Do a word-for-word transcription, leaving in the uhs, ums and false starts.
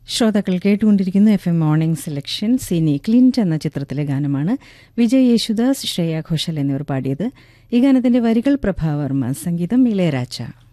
ശ്രോതാക്കൾ കേട്ടുകൊണ്ടിരിക്കുന്ന F M morning selection Sini Clint എന്ന ചിത്രത്തിലെ ഗാനമാണ്. വിജയ് യേശുദാസ്, ശ്രേയ ഘോഷൽ എന്നിവർ പാടിയത്. ഈ ഗാനത്തിന്റെ വരികൾ പ്രഭാവർമ്മ, സംഗീതം ഇളയരാജ.